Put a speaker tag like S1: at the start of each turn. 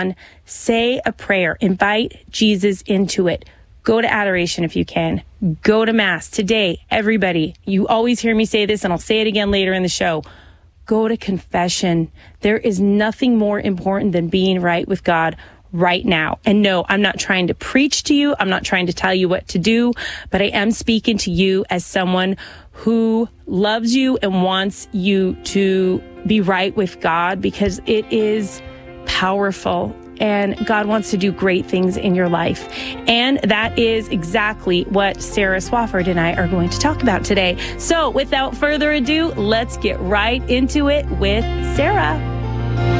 S1: Say a prayer. Invite Jesus into it. Go to adoration if you can. Go to Mass today. Everybody, you always hear me say this, and I'll say it again later in the show. Go to confession. There is nothing more important than being right with God right now. And no, I'm not trying to preach to you. I'm not trying to tell you what to do, but I am speaking to you as someone who loves you and wants you to be right with God, because it is powerful and God wants to do great things in your life. And that is exactly what Sarah Swafford and I are going to talk about today. So without further ado, let's get right into it with Sarah.